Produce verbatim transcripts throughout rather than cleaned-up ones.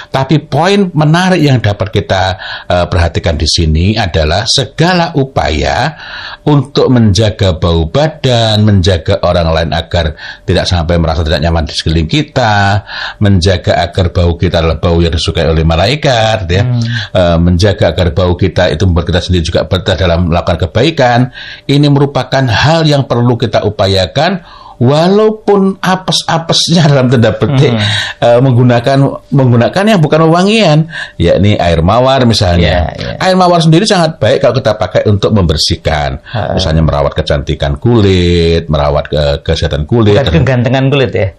Tapi poin menarik yang dapat kita uh, perhatikan di sini adalah segala upaya untuk menjaga bau badan, menjaga orang lain agar tidak sampai merasa tidak nyaman di sekeliling kita, menjaga agar bau kita adalah bau yang disukai oleh malaikat, ya, hmm. uh, menjaga agar bau kita itu membuat kita sendiri juga betah dalam melakukan kebaikan. Ini merupakan hal yang perlu kita upayakan, walaupun apes-apesnya dalam tanda petik hmm. uh, menggunakan menggunakan yang bukan wewangian, yakni air mawar misalnya. Yeah, yeah. Air mawar sendiri sangat baik kalau kita pakai untuk membersihkan, uh. misalnya merawat kecantikan kulit, merawat ke kesehatan kulit, bukan kegantengan kulit ya.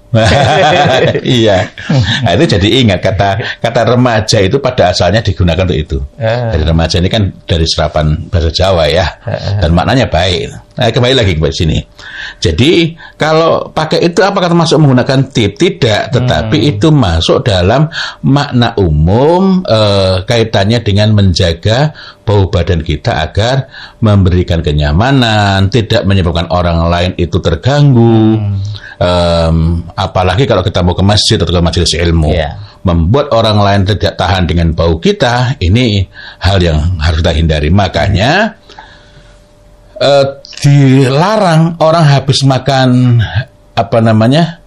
Iya. Nah, itu jadi ingat kata kata remaja itu pada asalnya digunakan untuk itu. Uh. Jadi remaja ini kan dari serapan bahasa Jawa ya, uh. dan maknanya baik. Nah, kembali lagi ke sini. Jadi kalau pakai itu apakah termasuk menggunakan tip? Tidak, tetapi hmm. itu masuk dalam makna umum eh, kaitannya dengan menjaga bau badan kita agar memberikan kenyamanan, tidak menyebabkan orang lain itu terganggu. Hmm. Um, apalagi kalau kita mau ke masjid atau ke majelis ilmu, yeah. membuat orang lain tidak tahan dengan bau kita, ini hal yang harus kita hindari. Makanya Uh, dilarang orang habis makan apa namanya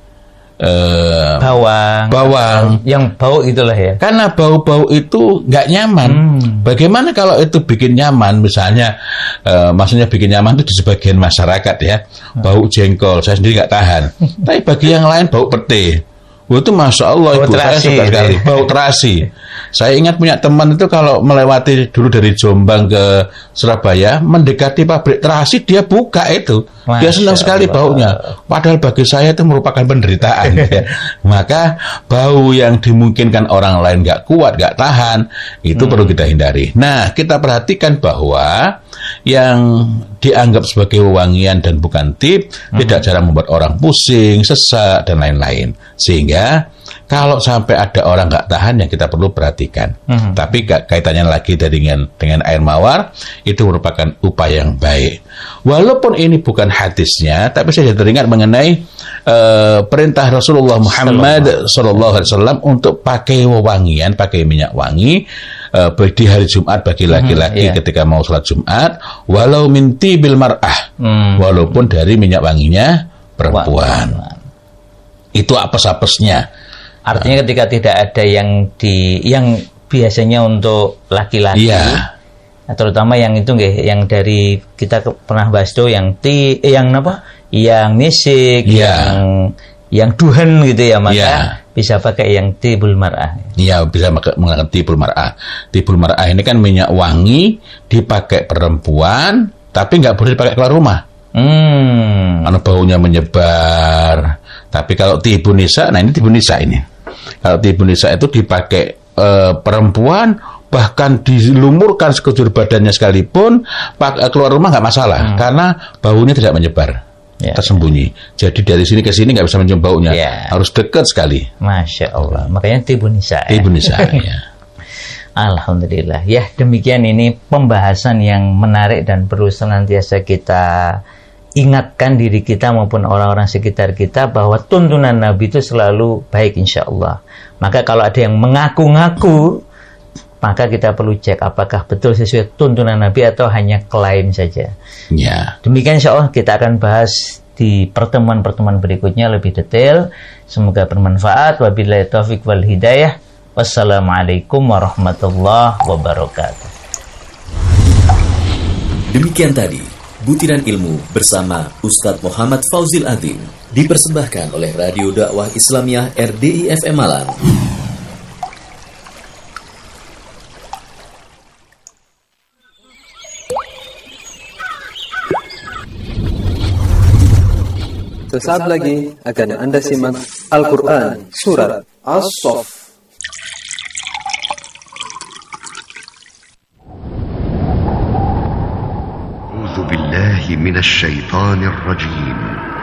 uh, bawang bawang yang bau itulah ya, karena bau-bau itu nggak nyaman. hmm. Bagaimana kalau itu bikin nyaman, misalnya uh, maksudnya bikin nyaman itu di sebagian masyarakat ya, bau jengkol saya sendiri nggak tahan, tapi bagi yang lain bau pete. Oh, itu masya Allah, bau ibu terasi, saya suka sekali bau terasi. Saya ingat punya teman itu kalau melewati dulu dari Jombang ke Surabaya, mendekati pabrik terasi dia buka itu, masya dia senang sekali Allah. Baunya. Padahal bagi saya itu merupakan penderitaan. Ya. Maka bau yang dimungkinkan orang lain nggak kuat, nggak tahan, itu hmm. perlu kita hindari. Nah, kita perhatikan bahwa yang dianggap sebagai wewangian dan bukan tip hmm. tidak jarang membuat orang pusing, sesak dan lain-lain. Sehingga kalau sampai ada orang nggak tahan, yang kita perlu perhatikan. Hmm. Tapi kaitannya lagi dengan dengan air mawar, itu merupakan upaya yang baik. Walaupun ini bukan hadisnya, tapi saya teringat mengenai uh, perintah Rasulullah Muhammad Sallallahu Alaihi Wasallam untuk pakai wewangian, pakai minyak wangi uh, di hari Jumat bagi laki-laki hmm, yeah. ketika mau sholat Jumat, walau minti bil mar'ah, hmm. walaupun dari minyak wanginya perempuan. Wow. Itu apes-apesnya. Artinya ketika tidak ada yang di yang biasanya untuk laki-laki, yeah. terutama yang itu nggih, yang dari kita pernah bahas tuh yang ti, yang apa? Yang nisik, yeah. yang yang duhan gitu ya, maka yeah. bisa pakai yang tibul mar'ah. Iya, bisa menggunakan tibul mar'ah. Tibul mar'ah ini kan minyak wangi dipakai perempuan, tapi nggak boleh dipakai keluar rumah. Hmm. Karena baunya menyebar. Tapi kalau tibun nisa, nah ini tibun nisa ini. Kalau tibun nisa itu dipakai e, perempuan, bahkan dilumurkan sekujur badannya sekalipun, pak, keluar rumah nggak masalah, hmm. karena baunya tidak menyebar, ya, tersembunyi. Jadi dari sini ke sini nggak bisa mencium baunya, ya. Harus dekat sekali. Masya Allah. Makanya tibun nisa. Tibun nisa. Ya. Alhamdulillah. Ya, demikian ini pembahasan yang menarik dan perlu senantiasa kita ingatkan diri kita maupun orang-orang sekitar kita bahwa tuntunan Nabi itu selalu baik insya Allah. Maka kalau ada yang mengaku-ngaku, maka kita perlu cek apakah betul sesuai tuntunan Nabi atau hanya klaim saja. Ya. Demikian insya Allah kita akan bahas di pertemuan-pertemuan berikutnya lebih detail. Semoga bermanfaat. Wabillahi taufiq wal hidayah. Wassalamualaikum warahmatullahi wabarakatuh. Demikian tadi Butiran Ilmu bersama Ustadz Muhammad Fauzil Adzim, dipersembahkan oleh Radio Dakwah Islamiyah R D I F M Malang. Sesaat lagi akan Anda simak Al-Quran Surat As-Saff. أعوذ بالله من الشيطان الرجيم